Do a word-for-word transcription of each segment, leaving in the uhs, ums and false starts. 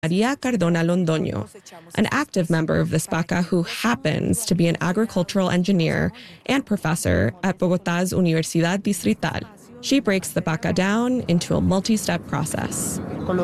Maria Cardona Londoño, an active member of this paca who happens to be an agricultural engineer and professor at Bogotá's Universidad Distrital. She breaks the paca down into a multi-step process.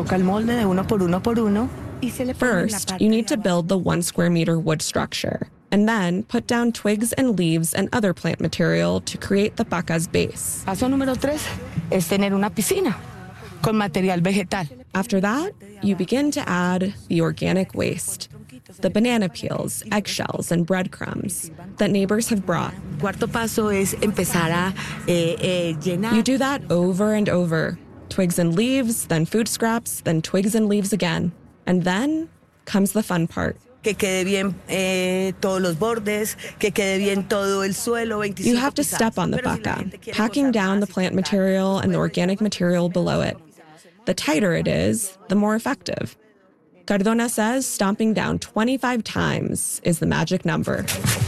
First, you need to build the one square meter wood structure, and then put down twigs and leaves and other plant material to create the paca's base. Paso número tres es tener una piscina con material vegetal. After that, you begin to add the organic waste, the banana peels, eggshells, and breadcrumbs that neighbors have brought. Cuarto paso es empezar a eh, eh, llenar. You do that over and over. Twigs and leaves, then food scraps, then twigs and leaves again. And then comes the fun part. Que quede bien eh, todos los bordes, que quede bien todo el suelo. You have to step on the paca, packing down the plant material and the organic material below it. The tighter it is, the more effective. Cardona says stomping down twenty-five times is the magic number.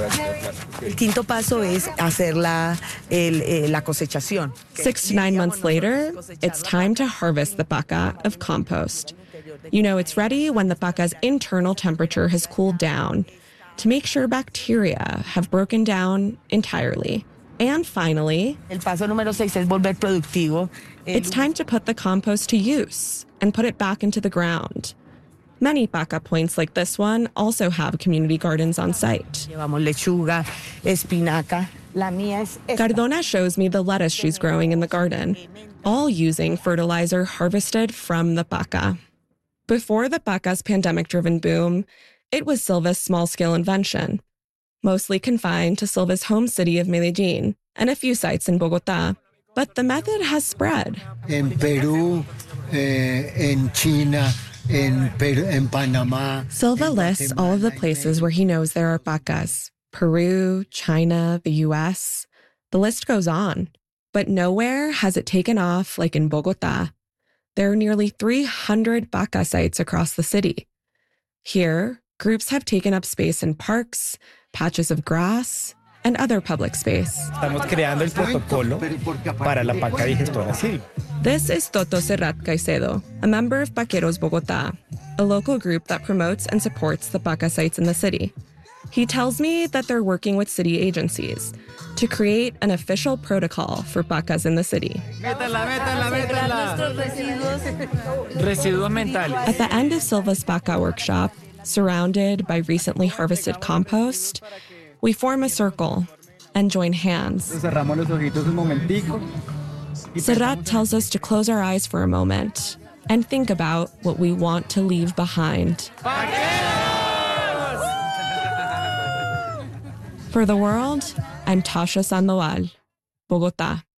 El quinto paso es hacer la, el, eh, la cosechación. Six to nine months later, it's time to harvest the paca of compost. You know it's ready when the paca's internal temperature has cooled down to make sure bacteria have broken down entirely. And finally, El paso número seis es volver productivo. It's time to put the compost to use and put it back into the ground. Many paca points like this one also have community gardens on site. Llevamos lechuga, espinaca. La mía es esta. Cardona shows me the lettuce she's growing in the garden, all using fertilizer harvested from the paca. Before the paca's pandemic-driven boom, it was Silva's small-scale invention, mostly confined to Silva's home city of Medellín and a few sites in Bogotá. But the method has spread. In Peru, eh, in China, in, Peru, in Panama. Silva lists all of the places where he knows there are pacas. Peru, China, the U S. The list goes on. But nowhere has it taken off like in Bogotá. There are nearly three hundred paca sites across the city. Here, groups have taken up space in parks, patches of grass, and other public space. Estamos creando el protocolo para la paca digestora civil. This is Toto Serrat Caicedo, a member of Paqueros Bogotá, a local group that promotes and supports the paca sites in the city. He tells me that they're working with city agencies to create an official protocol for pacas in the city. Métala, métala, métala. Residuos mentales. At the end of Silva's paca workshop, surrounded by recently harvested compost, we form a circle and join hands. Cerramos los ojitos un momentico. Serrat tells us to close our eyes for a moment and think about what we want to leave behind. For the world, I'm Tasha Sandoval, Bogotá.